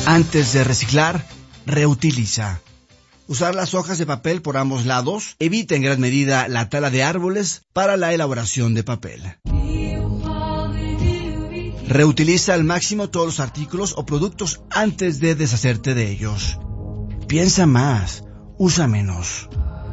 Antes de reciclar, reutiliza. Usar las hojas de papel por ambos lados evita en gran medida la tala de árboles para la elaboración de papel. Reutiliza al máximo todos los artículos o productos antes de deshacerte de ellos. Piensa más, usa menos.